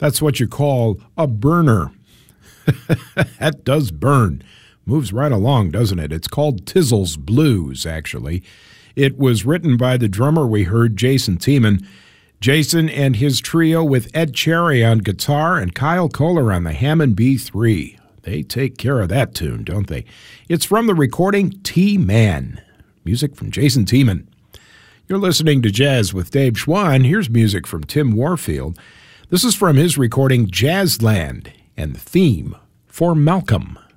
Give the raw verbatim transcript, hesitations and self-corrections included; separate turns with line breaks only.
That's what you call a burner. That does burn. Moves right along, doesn't it? It's called Tizzle's Blues, actually. It was written by the drummer we heard, Jason Tiemann. Jason and his trio with Ed Cherry on guitar and Kyle Kohler on the Hammond B three. They take care of that tune, don't they? It's from the recording T-Man. Music from Jason Tiemann. You're listening to Jazz with Dave Schwann. Here's music from Tim Warfield. This is from his recording Jazzland and the theme for Malcolm.